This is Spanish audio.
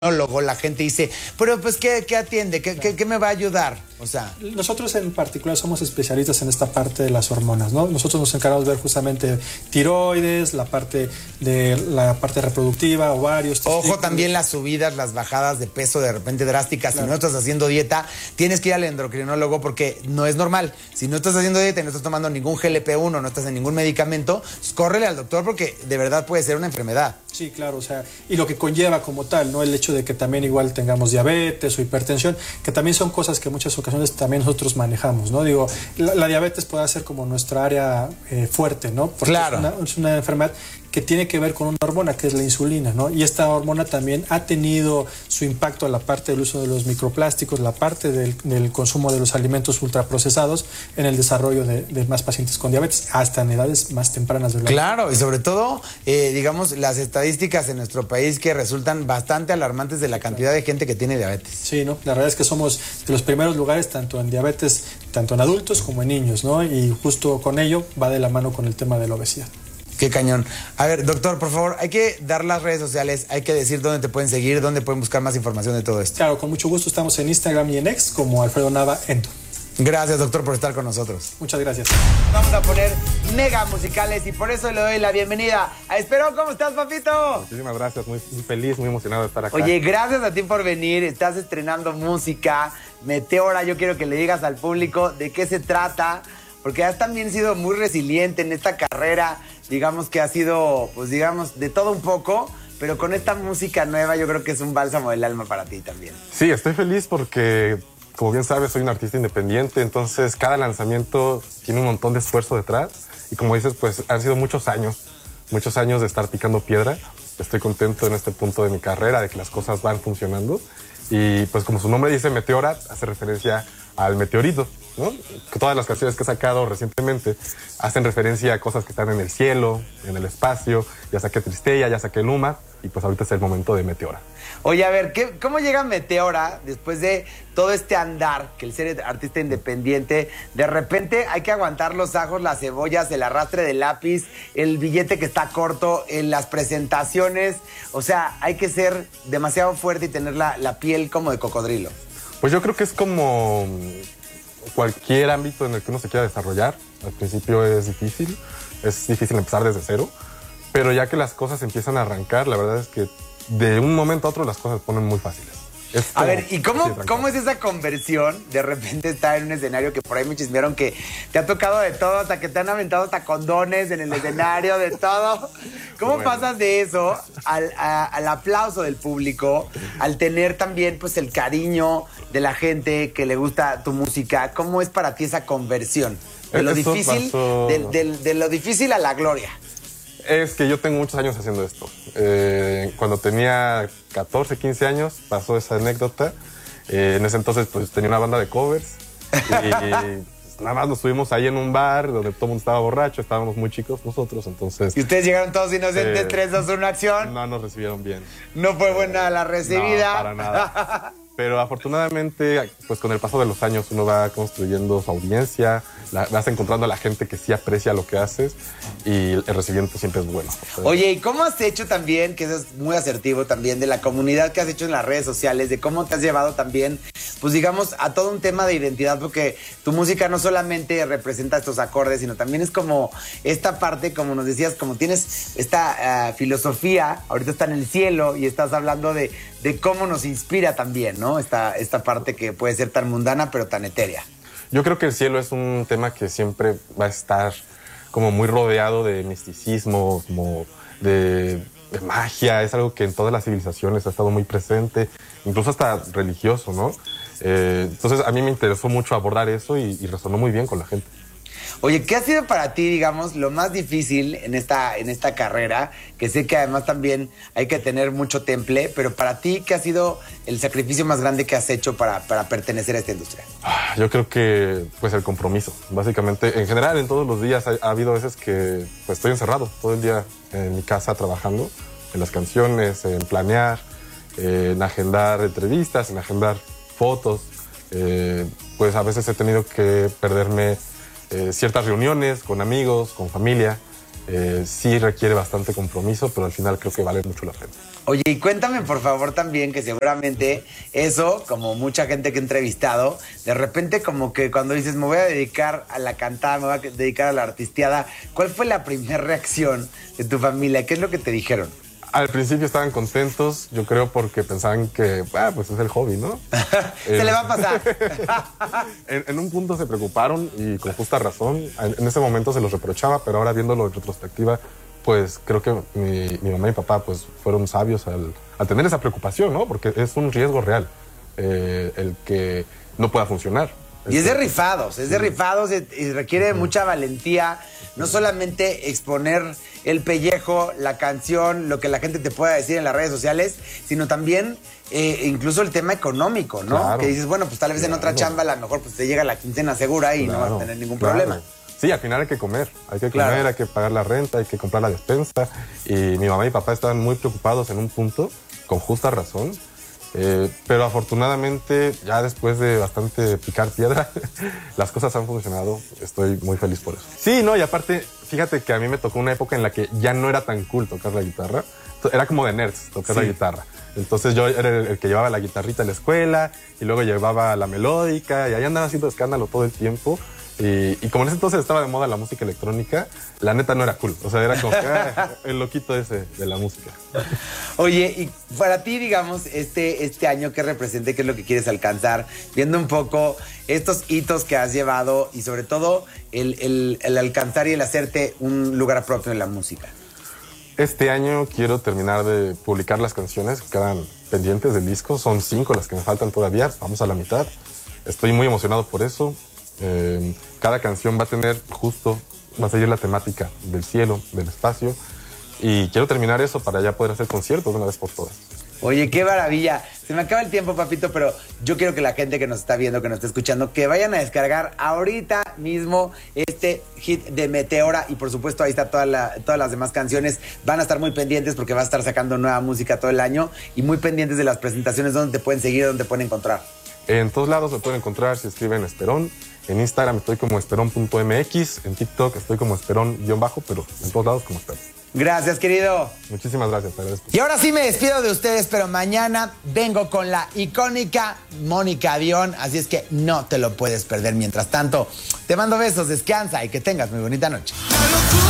endocrinólogo, la gente dice, pero pues, ¿qué atiende? ¿Qué me va a ayudar? O sea... Nosotros en particular somos especialistas en esta parte de las hormonas, ¿no? Nosotros nos encargamos de ver justamente tiroides, la parte reproductiva, ovarios, testículos. Ojo, también las subidas, las bajadas de peso de repente drásticas. Claro. Si no estás haciendo dieta, tienes que ir al endocrinólogo porque no es normal. Si no estás haciendo dieta y no estás tomando ningún GLP-1, no estás en ningún medicamento, pues córrele al doctor porque de verdad puede ser una enfermedad. Sí, claro, o sea, y lo que conlleva como tal, ¿no? El hecho de que también igual tengamos diabetes o hipertensión, que también son cosas que en muchas ocasiones también nosotros manejamos, ¿no? Digo, la diabetes puede ser como nuestra área fuerte, ¿no? Porque claro. es una enfermedad que tiene que ver con una hormona que es la insulina, ¿no? Y esta hormona también ha tenido su impacto en la parte del uso de los microplásticos, la parte del consumo de los alimentos ultraprocesados en el desarrollo de más pacientes con diabetes, hasta en edades más tempranas de la vida. Claro, y sobre todo, digamos, las estadísticas en nuestro país que resultan bastante alarmantes de la cantidad de gente que tiene diabetes. Sí, ¿no? La verdad es que somos de los primeros lugares tanto en diabetes, tanto en adultos como en niños, ¿no? Y justo con ello va de la mano con el tema de la obesidad. Qué cañón. A ver, doctor, por favor, hay que dar las redes sociales, hay que decir dónde te pueden seguir, dónde pueden buscar más información de todo esto. Claro, con mucho gusto estamos en Instagram y en X como Alfredo Nava Endo. Gracias, doctor, por estar con nosotros. Muchas gracias. Vamos a poner mega musicales y por eso le doy la bienvenida a Esperón. ¿Cómo estás, papito? Muchísimas gracias, muy feliz, muy emocionado de estar acá. Oye, gracias a ti por venir. Estás estrenando música, Meteora. Yo quiero que le digas al público de qué se trata, porque has también sido muy resiliente en esta carrera. Digamos que ha sido, pues digamos, de todo un poco, pero con esta música nueva yo creo que es un bálsamo del alma para ti también. Sí, estoy feliz porque, como bien sabes, soy un artista independiente, entonces cada lanzamiento tiene un montón de esfuerzo detrás. Y como dices, pues han sido muchos años de estar picando piedra. Estoy contento en este punto de mi carrera, de que las cosas van funcionando. Y pues como su nombre dice, Meteora, hace referencia al meteorito, ¿no? Todas las canciones que he sacado recientemente hacen referencia a cosas que están en el cielo, en el espacio. Ya saqué Tristella, ya saqué Luma, y pues ahorita es el momento de Meteora. Oye, a ver, ¿cómo llega Meteora después de todo este andar, que el ser artista independiente, de repente hay que aguantar los ajos, las cebollas, el arrastre del lápiz, el billete que está corto, en las presentaciones? O sea, hay que ser demasiado fuerte y tener la piel como de cocodrilo. Pues yo creo que es como cualquier ámbito en el que uno se quiera desarrollar. Al principio es difícil empezar desde cero, pero ya que las cosas empiezan a arrancar, la verdad es que de un momento a otro las cosas se ponen muy fáciles. A ver, ¿y cómo es esa conversión? De repente estar en un escenario que por ahí me chismearon que te ha tocado de todo, hasta que te han aventado hasta condones en el escenario, de todo. ¿Cómo pasas de eso al aplauso del público, al tener también pues el cariño de la gente que le gusta tu música? ¿Cómo es para ti esa conversión? De lo difícil, de lo difícil a la gloria. Es que yo tengo muchos años haciendo esto. Cuando tenía 14, 15 años pasó esa anécdota. En ese entonces pues tenía una banda de covers y nada más nos estuvimos ahí en un bar donde todo el mundo estaba borracho, estábamos muy chicos nosotros, entonces... ¿Y ustedes llegaron todos inocentes, 3, 2, 1, acción? No nos recibieron bien. ¿No fue buena la recibida? No, para nada. Pero afortunadamente, pues con el paso de los años uno va construyendo su audiencia, vas encontrando a la gente que sí aprecia lo que haces y el recibimiento siempre es bueno. Oye, ¿y cómo has hecho también, que eso es muy asertivo también, de la comunidad que has hecho en las redes sociales, de cómo te has llevado también, pues digamos, a todo un tema de identidad? Porque tu música no solamente representa estos acordes, sino también es como esta parte, como nos decías, como tienes esta filosofía, ahorita está en el cielo y estás hablando de cómo nos inspira también, ¿no? Esta parte que puede ser tan mundana, pero tan etérea. Yo creo que el cielo es un tema que siempre va a estar como muy rodeado de misticismo, como de magia. Es algo que en todas las civilizaciones ha estado muy presente, incluso hasta religioso, ¿no? Entonces a mí me interesó mucho abordar eso y resonó muy bien con la gente. Oye, ¿qué ha sido para ti, digamos, lo más difícil en esta carrera? Que sé que además también hay que tener mucho temple, pero para ti, ¿qué ha sido el sacrificio más grande que has hecho para pertenecer a esta industria? Yo creo que, pues, el compromiso. Básicamente, en general, en todos los días ha habido veces que pues, estoy encerrado todo el día en mi casa trabajando, en las canciones, en planear, en agendar entrevistas, en agendar fotos. Pues a veces he tenido que perderme ciertas reuniones con amigos, con familia, Sí requiere bastante compromiso, pero al final creo que vale mucho la pena. Oye, y cuéntame por favor también que seguramente eso, como mucha gente que he entrevistado, de repente como que cuando dices me voy a dedicar a la cantada, me voy a dedicar a la artisteada, ¿cuál fue la primera reacción de tu familia? ¿Qué es lo que te dijeron? Al principio estaban contentos, yo creo porque pensaban que, pues es el hobby, ¿no? Se le va a pasar. En un punto se preocuparon y con justa razón. En ese momento se los reprochaba, pero ahora viéndolo en retrospectiva, pues creo que mi mamá y papá pues fueron sabios al tener esa preocupación, ¿no? Porque es un riesgo real el que no pueda funcionar. Y es de rifados y requiere mucha valentía, no solamente exponer el pellejo, la canción, lo que la gente te pueda decir en las redes sociales, sino también incluso el tema económico, ¿no? Claro. Que dices, bueno, pues tal vez en otra chamba a lo mejor pues te llega la quincena segura y no vas a tener ningún problema. Sí, al final hay que comer, hay que pagar la renta, hay que comprar la despensa. Y mi mamá y papá estaban muy preocupados en un punto, con justa razón. Pero afortunadamente, ya después de bastante picar piedra, las cosas han funcionado. Estoy muy feliz por eso. Sí, no, y aparte, fíjate que a mí me tocó una época en la que ya no era tan cool tocar la guitarra. Era como de nerds tocar la guitarra. Entonces yo era el que llevaba la guitarrita a la escuela y luego llevaba la melódica y ahí andaba haciendo escándalo todo el tiempo. Y como en ese entonces estaba de moda la música electrónica, la neta no era cool. O sea, era como el loquito ese de la música. Oye, y para ti, digamos, este año, ¿qué representa? ¿Qué es lo que quieres alcanzar? Viendo un poco estos hitos que has llevado y sobre todo el alcanzar y el hacerte un lugar propio en la música. Este año quiero terminar de publicar las canciones que quedan pendientes del disco. Son 5 las que me faltan todavía. Vamos a la mitad. Estoy muy emocionado por eso. Cada canción va a seguir la temática del cielo, del espacio, y quiero terminar eso para ya poder hacer conciertos de una vez por todas. Oye, qué maravilla. Se me acaba el tiempo, papito, pero yo quiero que la gente que nos está viendo, que nos está escuchando, que vayan a descargar ahorita mismo este hit de Meteora y por supuesto ahí está todas las demás canciones. Van a estar muy pendientes porque va a estar sacando nueva música todo el año y muy pendientes de las presentaciones donde te pueden seguir, donde te pueden encontrar. En todos lados me pueden encontrar si escriben Esperón. En Instagram estoy como esperón.mx, en TikTok estoy como esperón_, pero en todos lados como Esperón. Gracias, querido. Muchísimas gracias, te agradezco. Y ahora sí me despido de ustedes, pero mañana vengo con la icónica Mónica Avión, así es que no te lo puedes perder. Mientras tanto, te mando besos, descansa y que tengas muy bonita noche.